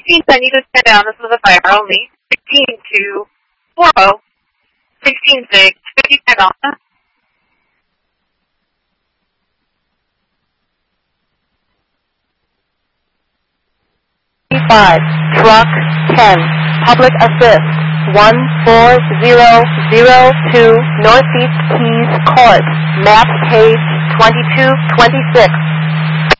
16, I need to stand down. This is a fire only. 16 to 40. 16 6, 55 Alpha. 5, truck 10, public assist 14002 Northeast Keys Court, map page 2226.